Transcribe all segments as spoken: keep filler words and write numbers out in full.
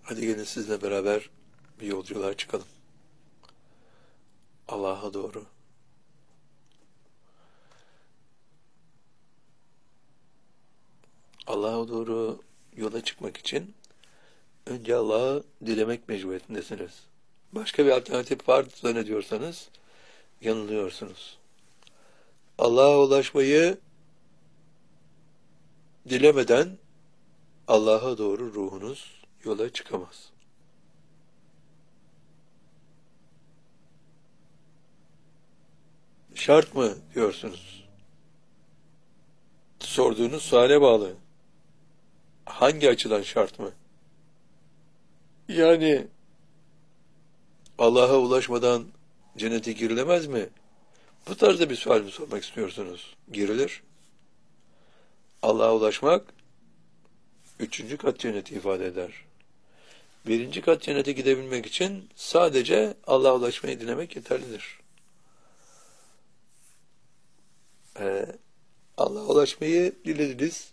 Hadi gelin sizle beraber bir yolculuğa çıkalım. Allah'a doğru. Allah'a doğru yola çıkmak için önce Allah'ı dilemek mecburiyetindesiniz. Başka bir alternatif var zannediyorsanız yanılıyorsunuz. Allah'a ulaşmayı dilemeden Allah'a doğru ruhunuz yola çıkamaz. Şart mı diyorsunuz? Sorduğunuz suale bağlı. Hangi açıdan şart mı? Yani Allah'a ulaşmadan cennete girilemez mi? Bu tarzda bir sual mi sormak istiyorsunuz? Girilir. Allah'a ulaşmak üçüncü kat cenneti ifade eder. Birinci kat cennete gidebilmek için sadece Allah'a ulaşmayı dilemek yeterlidir. Ee, Allah'a ulaşmayı dilediniz.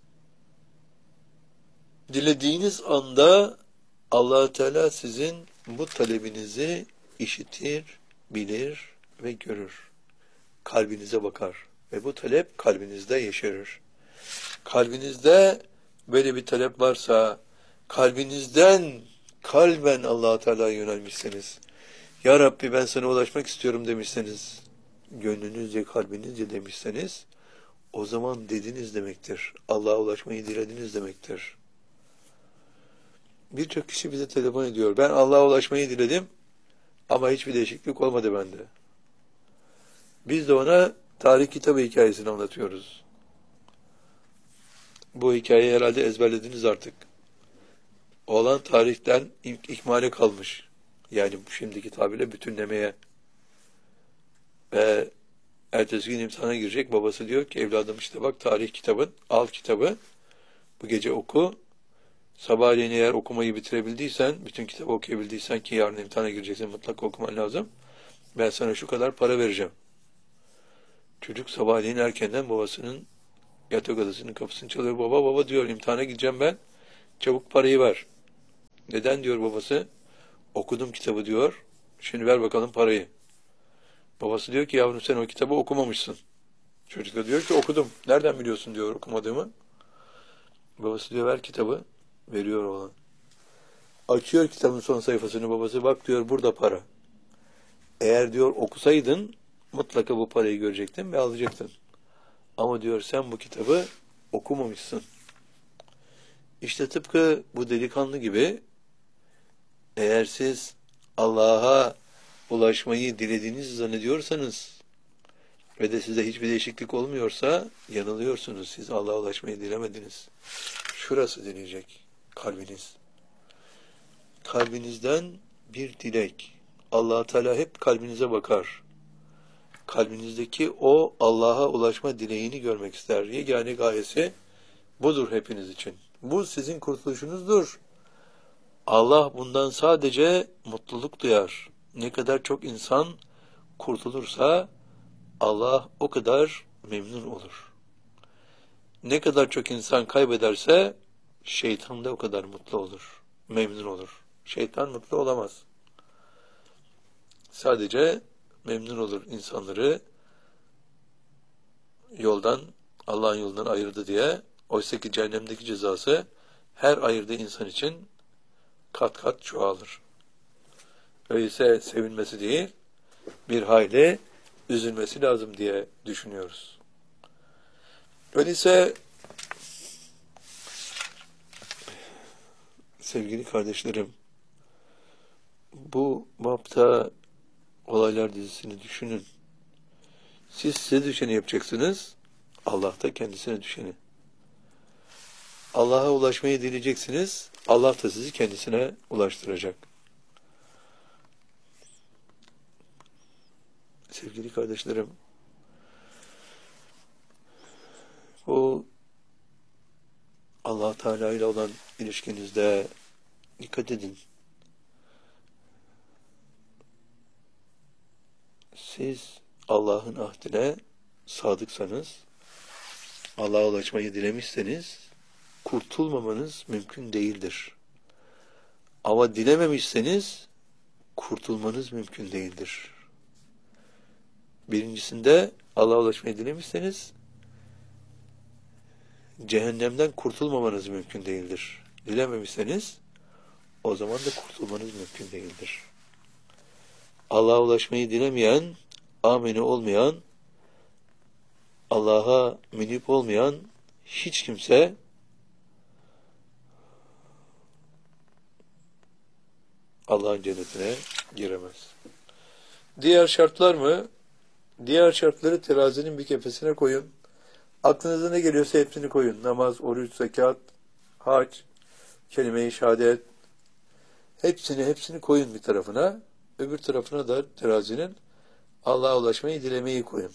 Dilediğiniz anda Allah Teala sizin bu talebinizi işitir, bilir ve görür. Kalbinize bakar ve bu talep kalbinizde yeşerir. Kalbinizde böyle bir talep varsa, kalbinizden kalben Allah Teala'ya yönelmişseniz, Ya Rabbi ben sana ulaşmak istiyorum demişseniz, gönlünüzce, kalbinizce demişseniz, o zaman dediniz demektir. Allah'a ulaşmayı dilediniz demektir. Birçok kişi bize telefon ediyor. Ben Allah'a ulaşmayı diledim ama hiçbir değişiklik olmadı bende. Biz de ona tarih kitabı hikayesini anlatıyoruz. Bu hikayeyi herhalde ezberlediniz artık. Oğlan tarihten ilk ikmale kalmış. Yani şimdiki tabirle bütünlemeye. Ve ertesi gün imtihana girecek. Babası diyor ki evladım işte bak tarih kitabın, al kitabı. Bu gece oku. Sabahleyin eğer okumayı bitirebildiysen, bütün kitabı okuyabildiysen ki yarın imtihana gireceksin mutlaka okuman lazım. Ben sana şu kadar para vereceğim. Çocuk sabahleyin erkenden babasının yatak odasının kapısını çalıyor. Baba baba diyor imtihana gideceğim ben. Çabuk parayı ver. Neden diyor babası? Okudum kitabı diyor. Şimdi ver bakalım parayı. Babası diyor ki yavrum sen o kitabı okumamışsın. Çocuk da diyor ki okudum. Nereden biliyorsun diyor okumadığımı. Babası diyor ver kitabı. Veriyor oğlan. Açıyor kitabın son sayfasını babası. Bak diyor burada para. Eğer diyor okusaydın mutlaka bu parayı görecektin ve alacaktın. Ama diyor sen bu kitabı okumamışsın. İşte tıpkı bu delikanlı gibi eğer siz Allah'a ulaşmayı dilediğinizi zannediyorsanız ve de size hiçbir değişiklik olmuyorsa yanılıyorsunuz. Siz Allah'a ulaşmayı dilemediniz. Şurası dinleyecek kalbiniz. Kalbinizden bir dilek. Allah Teala hep kalbinize bakar. Kalbinizdeki o Allah'a ulaşma dileğini görmek ister. Yegane gayesi budur hepiniz için. Bu sizin kurtuluşunuzdur. Allah bundan sadece mutluluk duyar. Ne kadar çok insan kurtulursa Allah o kadar memnun olur. Ne kadar çok insan kaybederse şeytan da o kadar mutlu olur, memnun olur. Şeytan mutlu olamaz. Sadece memnun olur insanları yoldan, Allah'ın yolundan ayırdı diye. Oysa ki cehennemdeki cezası her ayırdığı insan için kat kat çoğalır. Öyleyse sevinmesi değil, bir hayli üzülmesi lazım diye düşünüyoruz. Öyleyse sevgili kardeşlerim, bu bapta olaylar dizisini düşünün. Siz size düşeni yapacaksınız, Allah da kendisine düşeni. Allah'a ulaşmayı dileyeceksiniz, Allah da sizi kendisine ulaştıracak. Sevgili kardeşlerim, bu Allah Teala ile olan ilişkinizde dikkat edin. Siz Allah'ın ahdine sadıksanız, Allah'a ulaşmayı dilemişseniz, kurtulmamanız mümkün değildir. Ama dilememişseniz kurtulmanız mümkün değildir. Birincisinde Allah'a ulaşmayı dilemişseniz cehennemden kurtulmamanız mümkün değildir. Dilememişseniz o zaman da kurtulmanız mümkün değildir. Allah'a ulaşmayı dilemeyen, ameni olmayan, Allah'a münip olmayan hiç kimse Allah'ın cennetine giremez. Diğer şartlar mı? Diğer şartları terazinin bir kefesine koyun. Aklınıza ne geliyorsa hepsini koyun. Namaz, oruç, zekat, hac, kelime-i şehadet. Hepsini hepsini koyun bir tarafına. Öbür tarafına da terazinin Allah'a ulaşmayı dilemeyi koyun.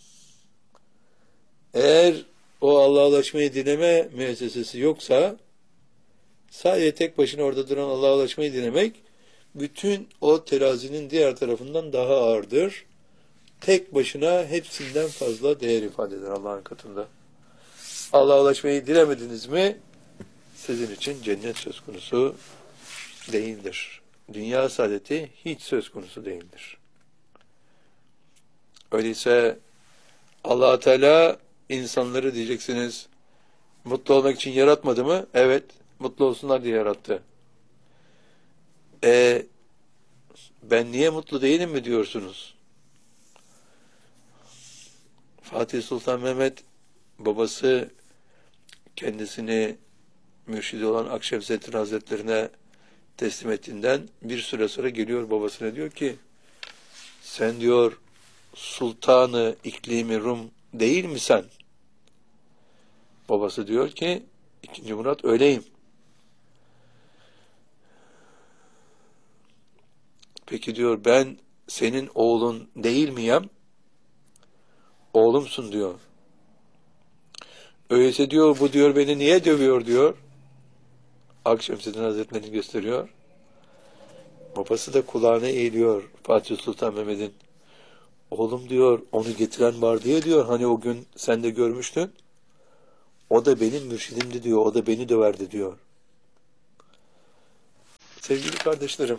Eğer o Allah'a ulaşmayı dileme müessesesi yoksa sadece tek başına orada duran Allah'a ulaşmayı dilemek bütün o terazinin diğer tarafından daha ağırdır. Tek başına hepsinden fazla değer ifade eder Allah'ın katında. Allah'a ulaşmayı dilemediniz mi sizin için cennet söz konusu değildir. Dünya saadeti hiç söz konusu değildir. Öyleyse Allah Teala insanları diyeceksiniz mutlu olmak için yaratmadı mı? Evet, mutlu olsunlar diye yarattı. E ben niye mutlu değilim mi diyorsunuz? Fatih Sultan Mehmet babası kendisini mürşidi olan Akşemseddin Hazretlerine teslim ettiğinden bir süre sonra geliyor babasına diyor ki sen diyor sultanı iklimi Rum değil mi sen? Babası diyor ki ikinci Murat öyleyim. Peki diyor ben senin oğlun değil miyim? Oğlumsun diyor. Öyleyse diyor bu diyor beni niye dövüyor diyor. Akşemseddin Hazretleri'ni gösteriyor. Babası da kulağına eğiliyor Fatih Sultan Mehmet'in. Oğlum diyor onu getiren var diye diyor hani o gün sen de görmüştün. O da benim mürşidimdi diyor. O da beni döverdi diyor. Sevgili kardeşlerim,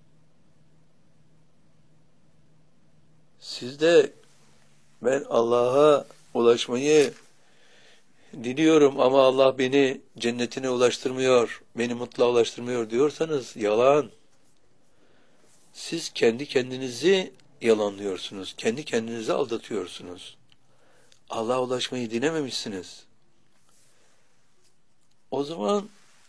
siz de ben Allah'a ulaşmayı diliyorum ama Allah beni cennetine ulaştırmıyor, beni mutluluğa ulaştırmıyor diyorsanız yalan. Siz kendi kendinizi yalanlıyorsunuz. Kendi kendinizi aldatıyorsunuz. Allah'a ulaşmayı dilememişsiniz. O zaman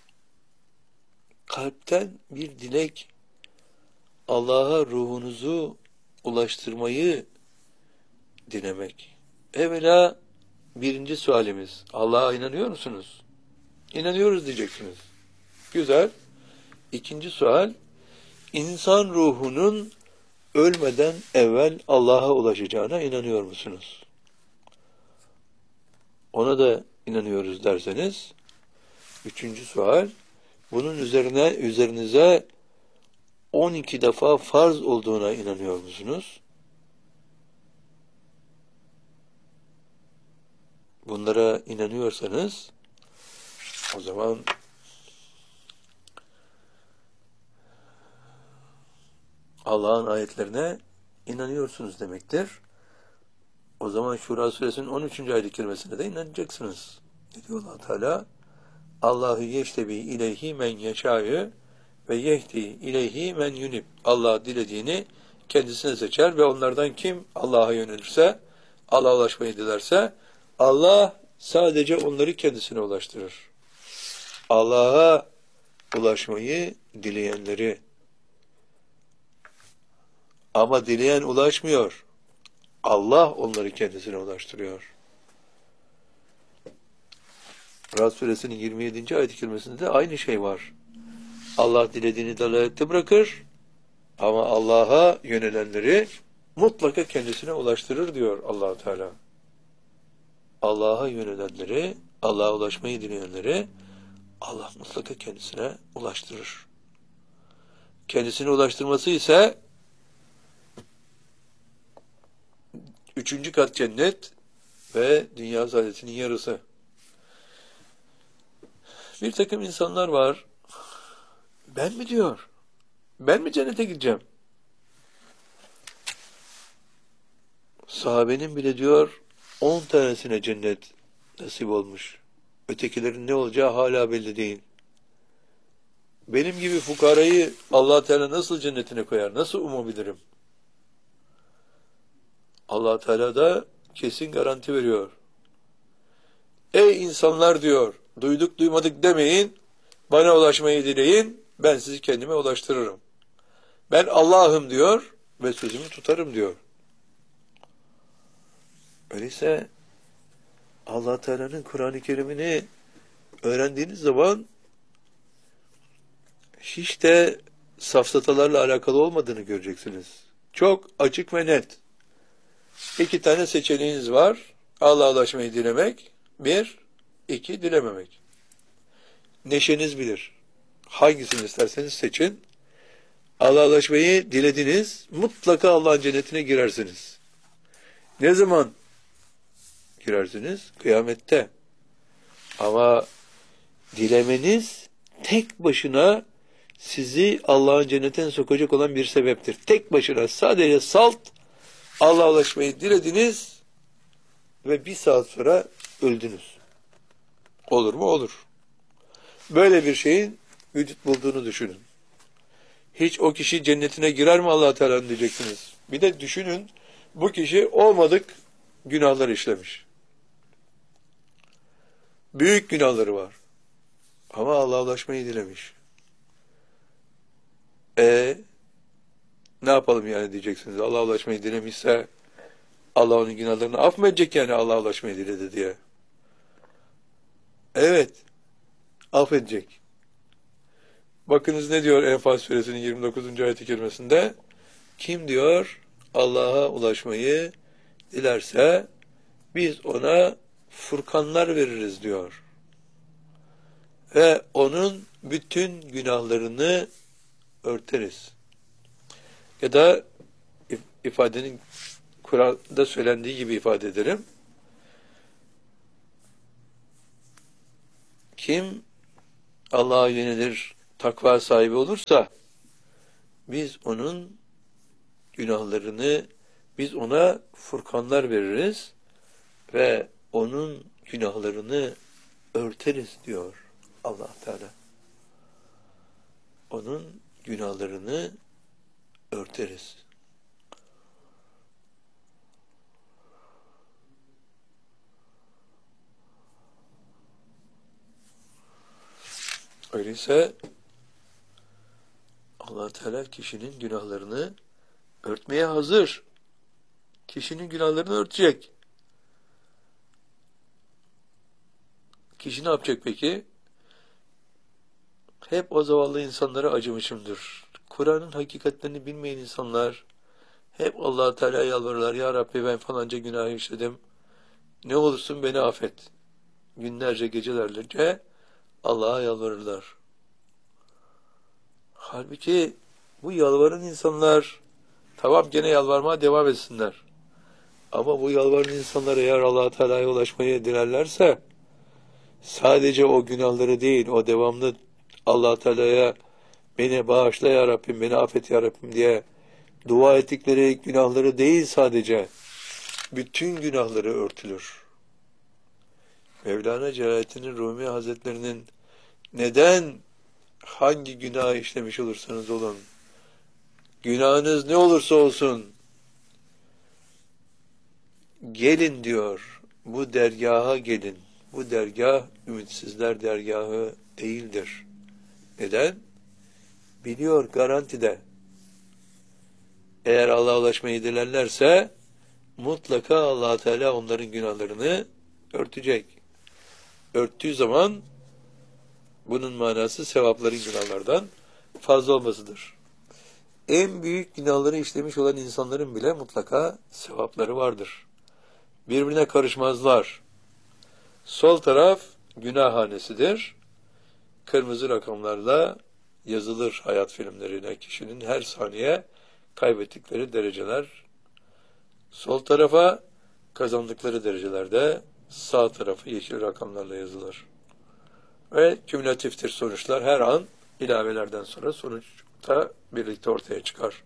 kalpten bir dilek Allah'a ruhunuzu ulaştırmayı dilemek. Evvela birinci sualimiz. Allah'a inanıyor musunuz? İnanıyoruz diyeceksiniz. Güzel. İkinci sual. İnsan ruhunun ölmeden evvel Allah'a ulaşacağına inanıyor musunuz? Ona da inanıyoruz derseniz. Üçüncü sual. Bunun üzerine üzerinize on iki defa farz olduğuna inanıyor musunuz? Bunlara inanıyorsanız o zaman Allah'ın ayetlerine inanıyorsunuz demektir. O zaman Şura suresinin on üçüncü ayet-i kerimesine de inanacaksınız. Ne diyor Allah Teala? Allahu yeştebi ileyhi men yeşâ'ü ve yehdi ileyhi men yunib. Allah dilediğini kendisine seçer ve onlardan kim Allah'a yönelirse, Allah'a ulaşmayı dilerse, Allah sadece onları kendisine ulaştırır. Allah'a ulaşmayı dileyenleri ama dileyen ulaşmıyor. Allah onları kendisine ulaştırıyor. Rad suresinin yirmi yedinci ayet-i kerimesinde de aynı şey var. Allah dilediğini dalalette bırakır ama Allah'a yönelenleri mutlaka kendisine ulaştırır diyor Allah Teala. Allah'a yönelenleri, Allah'a ulaşmayı dileyenleri Allah mutlaka kendisine ulaştırır. Kendisine ulaştırması ise üçüncü kat cennet ve dünya saadetinin yarısı. Bir takım insanlar var, Ben mi diyor? Ben mi cennete gideceğim? Sahabenin bile diyor on tanesine cennet nasip olmuş. Ötekilerin ne olacağı hala belli değil. Benim gibi fukarayı Allah Teala nasıl cennetine koyar? Nasıl umabilirim? Allah Teala da kesin garanti veriyor. Ey insanlar diyor, duyduk duymadık demeyin, bana ulaşmayı dileyin, ben sizi kendime ulaştırırım. Ben Allah'ım diyor ve sözümü tutarım diyor. Öyleyse Allah Teala'nın Kur'an-ı Kerim'ini öğrendiğiniz zaman hiç de safsatalarla alakalı olmadığını göreceksiniz. Çok açık ve net. İki tane seçeneğiniz var. Allah'a ulaşmayı dilemek. Bir, iki, dilememek. Neşeniz bilir. Hangisini isterseniz seçin. Allah'a ulaşmayı dilediniz. Mutlaka Allah'ın cennetine girersiniz. Ne zaman girersiniz? Kıyamette. Ama dilemeniz tek başına sizi Allah'ın cennetine sokacak olan bir sebeptir. Tek başına sadece salt Allah'a ulaşmayı dilediniz ve bir saat sonra öldünüz. Olur mu? Olur. Böyle bir şeyin vücut bulduğunu düşünün. Hiç o kişi cennetine girer mi Allah Teala diyeceksiniz. Bir de düşünün, bu kişi olmadık günahlar işlemiş. Büyük günahları var. Ama Allah'a ulaşmayı dilemiş. E ne yapalım yani diyeceksiniz. Allah'a ulaşmayı dilemişse Allah onun günahlarını af mı edecek yani Allah'a ulaşmayı diledi diye? Evet. Affedecek. Bakınız ne diyor Enfal suresinin yirmi dokuzuncu ayet-i kerimesinde? Kim diyor Allah'a ulaşmayı dilerse biz ona furkanlar veririz diyor. Ve onun bütün günahlarını örteriz. Ya da ifadenin Kur'an'da söylendiği gibi ifade ederim. Kim Allah'a yönelir, takva sahibi olursa biz onun günahlarını, biz ona furkanlar veririz ve onun günahlarını örteriz diyor Allah Teala. Onun günahlarını örteriz. Öyleyse Allah Teala kişinin günahlarını örtmeye hazır. Kişinin günahlarını örtecek. Kişi ne yapacak peki? Hep o zavallı insanlara acımışımdır. Kur'an'ın hakikatlerini bilmeyen insanlar hep Allah Teala'ya yalvarırlar. Ya Rabbi ben falanca günah işledim. Ne olursun beni affet. Günlerce gecelerce Allah'a yalvarırlar. Halbuki bu yalvaran insanlar tamam gene yalvarmaya devam etsinler. Ama bu yalvaran insanlar eğer Allah Teala'ya ulaşmayı dilerlerse sadece o günahları değil, o devamlı Allah Teala'ya beni bağışla ya Rabbim, beni affet ya Rabbim diye dua ettikleri günahları değil sadece, bütün günahları örtülür. Mevlana Celaleddin Rumi Hazretlerinin neden hangi günah işlemiş olursanız olun, günahınız ne olursa olsun, gelin diyor, bu dergaha gelin. Bu dergah ümitsizler dergahı değildir. Neden? Biliyor garantide. Eğer Allah'a ulaşmayı dilerlerse mutlaka Allah Teala onların günahlarını örtecek. Örttüğü zaman bunun manası sevapların günahlardan fazla olmasıdır. En büyük günahları işlemiş olan insanların bile mutlaka sevapları vardır. Birbirine karışmazlar. Sol taraf günahhanesidir. Kırmızı rakamlarla yazılır hayat filmlerine kişinin her saniye kaybettikleri dereceler. Sol tarafa kazandıkları derecelerde, sağ tarafı yeşil rakamlarla yazılır. Ve kümülatiftir sonuçlar. Her an ilavelerden sonra sonuçta birlikte ortaya çıkar.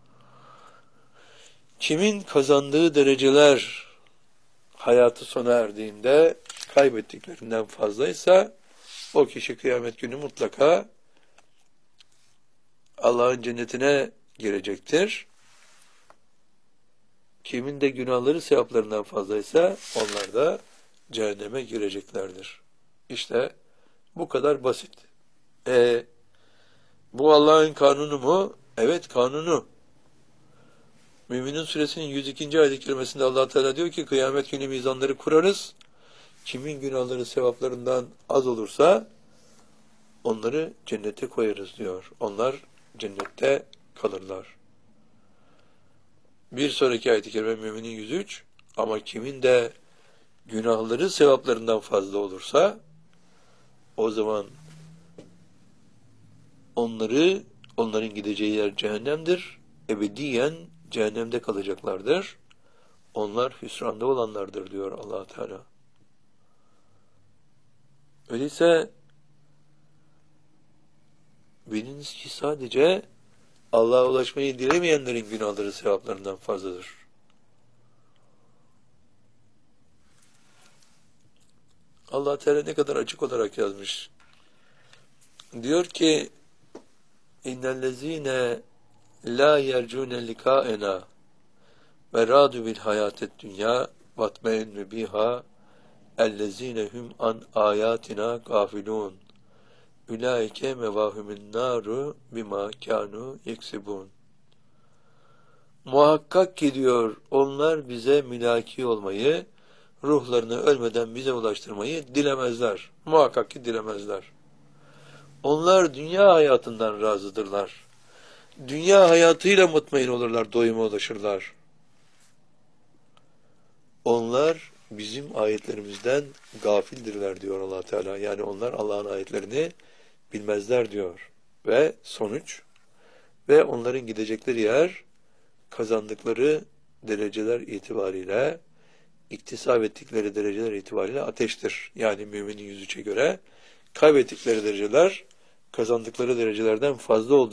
Kimin kazandığı dereceler hayatı sona erdiğinde kaybettiklerinden fazlaysa o kişi kıyamet günü mutlaka Allah'ın cennetine girecektir. Kimin de günahları sevaplarından fazlaysa onlar da cehenneme gireceklerdir. İşte bu kadar basit. E, bu Allah'ın kanunu mu? Evet, kanunu. Mü'minun suresinin yüz ikinci ayet-i kerimesinde Allah Teala diyor ki kıyamet günü mizanları kurarız. Kimin günahları sevaplarından az olursa onları cennete koyarız diyor. Onlar cennette kalırlar. Bir sonraki ayet-i kerime Mü'minin yüz üç, ama kimin de günahları sevaplarından fazla olursa o zaman onları, onların gideceği yer cehennemdir. Ebediyen cehennemde kalacaklardır. Onlar hüsranda olanlardır diyor Allah Teala. Öyleyse biliniz ki sadece Allah'a ulaşmayı dilemeyenlerin günahları sevaplarından fazladır. Allah Teala ne kadar açık olarak yazmış. Diyor ki İnnellezîne lâ yercûne likâena ve râdü bil hayâted dünyâ vatmeennü biha ellezîne hum an âyâtina gâfilûn ulaike mevâhumun nâru bimâ kânû yeksibûn. Muhakkak ki diyor, onlar bize mülaki olmayı, ruhlarını ölmeden bize ulaştırmayı dilemezler. Muhakkak ki dilemezler. Onlar dünya hayatından razıdırlar. Dünya hayatıyla mutmain olurlar, doyuma ulaşırlar. Onlar bizim ayetlerimizden gafildirler diyor Allah Teala. Yani onlar Allah'ın ayetlerini bilmezler diyor. Ve sonuç ve onların gidecekleri yer kazandıkları dereceler itibariyle, iktisap ettikleri dereceler itibariyle ateştir. Yani Mü'minin yüz üçe göre kaybettikleri dereceler kazandıkları derecelerden fazla olduğu